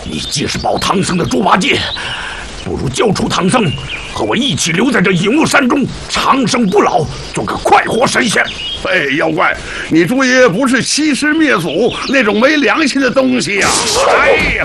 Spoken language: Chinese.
你既是保唐僧的猪八戒，不如交出唐僧，和我一起留在这隐雾山中，长生不老，做个快活神仙。 哎，妖怪，你猪爷爷不是欺师灭祖那种没良心的东西呀！哎呀！